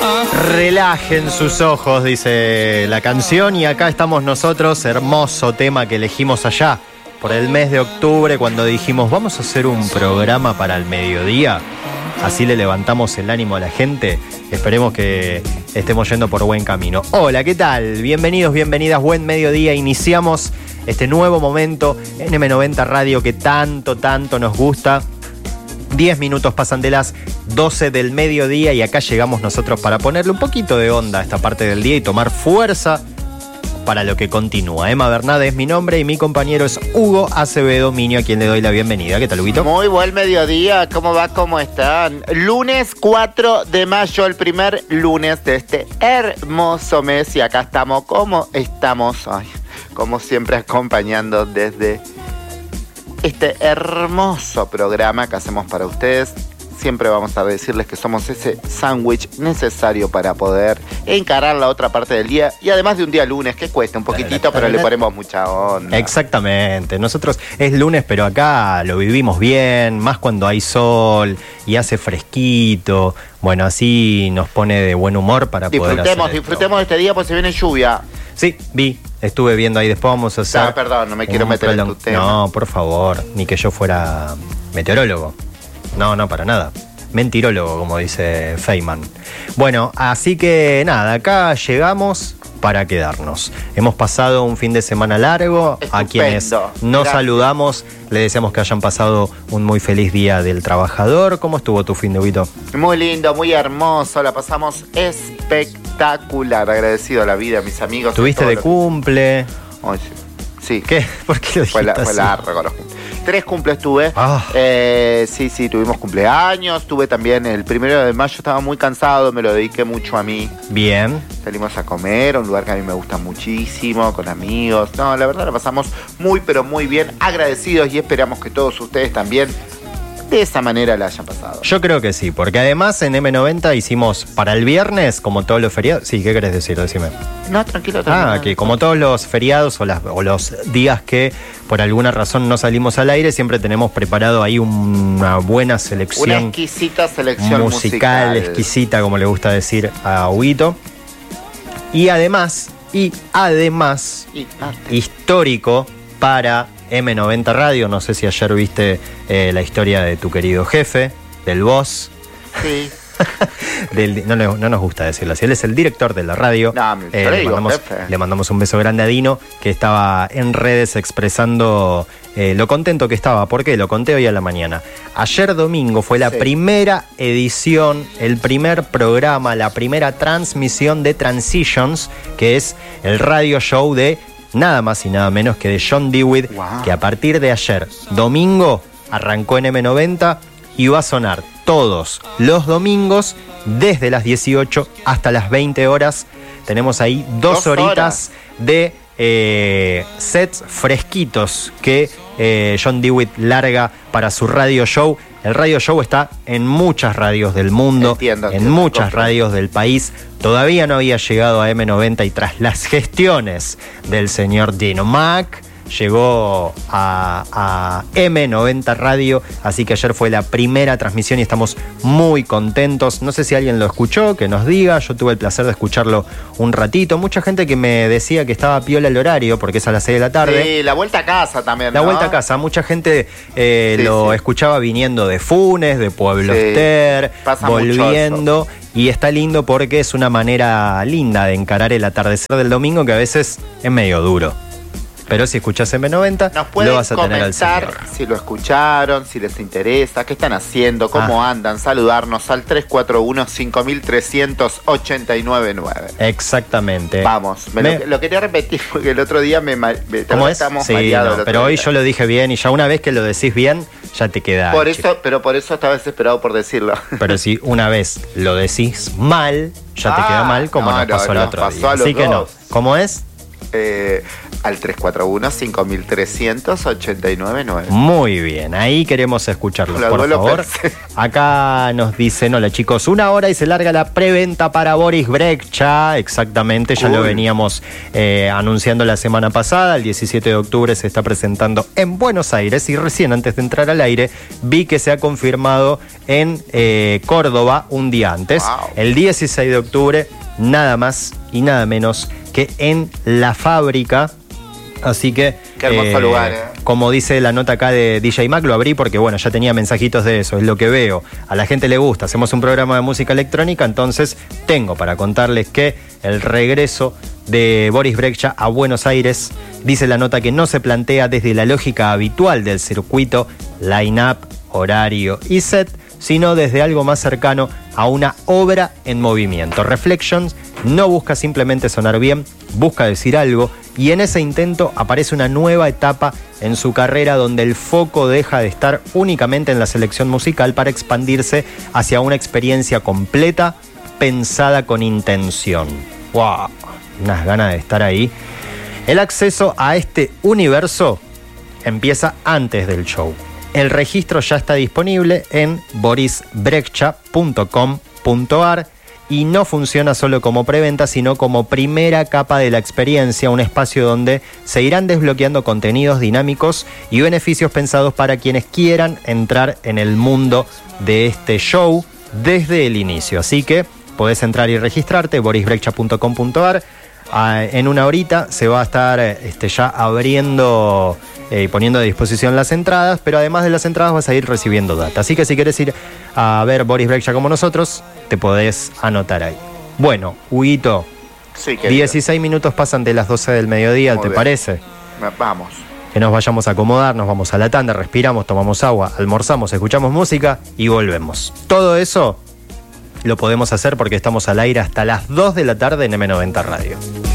Relajen sus ojos, dice la canción, y acá estamos nosotros, hermoso tema que elegimos allá por el mes de octubre, cuando dijimos vamos a hacer un programa para el mediodía, así le levantamos el ánimo a la gente. Esperemos que estemos yendo por buen camino. Hola, ¿qué tal? Bienvenidos, bienvenidas, buen mediodía. Iniciamos este nuevo momento en M90 Radio que tanto nos gusta. 10 minutos pasan de las 12 del mediodía y acá llegamos nosotros para ponerle un poquito de onda a esta parte del día y tomar fuerza para lo que continúa. Emma Bernade es mi nombre y mi compañero es Hugo Acevedo Miño, a quien le doy la bienvenida. ¿Qué tal, Huguito? Muy buen mediodía, ¿cómo va? ¿Cómo están? Lunes 4 de mayo, el primer lunes de este hermoso mes, y acá estamos, ¿cómo estamos? Ay, como siempre, acompañando desde este hermoso programa que hacemos para ustedes. Siempre vamos a decirles que somos ese sándwich necesario para poder encarar la otra parte del día. Y además de un día lunes, que cuesta un poquitito, pero le ponemos mucha onda. Exactamente. Nosotros es lunes, pero acá lo vivimos bien, más cuando hay sol y hace fresquito. Bueno, así nos pone de buen humor para poder hacer esto. Disfrutemos de este día, pues se viene lluvia. Sí, estuve viendo ahí, después vamos a hacer... No, perdón, no me quiero meter en tu tema. No, por favor, ni que yo fuera meteorólogo. No, para nada. Mentirólogo, como dice Feynman. Bueno, así que nada, acá llegamos para quedarnos. Hemos pasado un fin de semana largo. Estupendo. A quienes nos saludamos, le deseamos que hayan pasado un muy feliz día del trabajador. ¿Cómo estuvo tu fin de Huguito? Muy lindo, muy hermoso, la pasamos espectacular. Agradecido a la vida, a mis amigos. ¿Tuviste de cumple? Oye, sí. ¿Qué? ¿Por qué lo dijiste así? Fue largo los cumples. 3 cumples tuve. Sí, tuvimos cumpleaños. Tuve también el 1 de mayo, estaba muy cansado, me lo dediqué mucho a mí. Bien. Salimos a comer a un lugar que a mí me gusta muchísimo, con amigos. No, la verdad la pasamos muy, pero muy bien. Agradecidos, y esperamos que todos ustedes también de esa manera la hayan pasado. Yo creo que sí, porque además en M90 hicimos para el viernes, como todos los feriados. Sí, ¿qué querés decir? Decime. No, tranquilo. Que como todos los feriados o los días que por alguna razón no salimos al aire, siempre tenemos preparado ahí una buena selección. Una exquisita selección musical. Exquisita, como le gusta decir a Huguito. Y además, histórico para M90 Radio. No sé si ayer viste la historia de tu querido jefe, del boss. Sí. No nos gusta decirlo así. Él es el director de la radio. Le mandamos un beso grande a Dino, que estaba en redes expresando lo contento que estaba. ¿Por qué? Lo conté hoy a la mañana. Ayer domingo fue la primera edición, el primer programa, la primera transmisión de Transitions, que es el radio show de nada más y nada menos que de John Dewitt, que a partir de ayer, domingo, arrancó en M90 y va a sonar todos los domingos desde las 18 hasta las 20 horas. Tenemos ahí 2 horitas de sets fresquitos que John Dewitt larga para su radio show. El radio show está en muchas radios del mundo, en muchas radios del país. Todavía no había llegado a M90 y tras las gestiones del señor Dino Mac, llegó a M90 Radio, así que ayer fue la primera transmisión y estamos muy contentos. No sé si alguien lo escuchó, que nos diga. Yo tuve el placer de escucharlo un ratito. Mucha gente que me decía que estaba piola el horario, porque es a las 6 de la tarde. Sí, la vuelta a casa también, ¿no? La vuelta a casa. Mucha gente lo escuchaba viniendo de Funes, de Pueblo Ester, volviendo. Y está lindo porque es una manera linda de encarar el atardecer del domingo, que a veces es medio duro. Pero si escuchás M90, lo vas a tener al señor. Si lo escucharon, si les interesa, qué están haciendo, cómo andan, saludarnos al 341-5389-9. Exactamente. Vamos, lo quería repetir porque el otro día ¿Cómo es? Sí, pero hoy yo lo dije bien y ya una vez que lo decís bien, ya te queda. Por eso estaba desesperado por decirlo. Pero si una vez lo decís mal, ya te queda mal, como nos pasó el otro día. Así que no. ¿Cómo es? al 341-5389-9. Muy bien, ahí queremos escucharlos, por favor. Acá nos dicen, hola chicos, 1 hora y se larga la preventa para Boris Brejcha. Exactamente, ya lo veníamos anunciando la semana pasada. El 17 de octubre se está presentando en Buenos Aires y recién antes de entrar al aire vi que se ha confirmado en Córdoba un día antes. Wow. El 16 de octubre, nada más y nada menos que en La Fábrica. Así que, qué hermoso lugar, como dice la nota acá de DJ Mac, lo abrí porque bueno, ya tenía mensajitos de eso, es lo que veo. A la gente le gusta, hacemos un programa de música electrónica, entonces tengo para contarles que el regreso de Boris Brejcha a Buenos Aires, dice la nota que no se plantea desde la lógica habitual del circuito, line-up, horario y set, sino desde algo más cercano a una obra en movimiento. Reflections no busca simplemente sonar bien, busca decir algo, y en ese intento aparece una nueva etapa en su carrera donde el foco deja de estar únicamente en la selección musical para expandirse hacia una experiencia completa, pensada con intención. ¡Wow! Unas ganas de estar ahí. El acceso a este universo empieza antes del show. El registro ya está disponible en borisbrejcha.com.ar y no funciona solo como preventa, sino como primera capa de la experiencia, un espacio donde se irán desbloqueando contenidos dinámicos y beneficios pensados para quienes quieran entrar en el mundo de este show desde el inicio. Así que podés entrar y registrarte, borisbrejcha.com.ar. En una horita se va a estar ya abriendo y poniendo a disposición las entradas, pero además de las entradas vas a ir recibiendo data. Así que si querés ir a ver Boris Brejcha como nosotros, te podés anotar ahí. Bueno, Huguito, sí, 16 minutos pasan de las 12 del mediodía, ¿te parece? Vamos. Que nos vayamos a acomodar, nos vamos a la tanda, respiramos, tomamos agua, almorzamos, escuchamos música y volvemos. Todo eso lo podemos hacer porque estamos al aire hasta las 2 de la tarde en M90 Radio.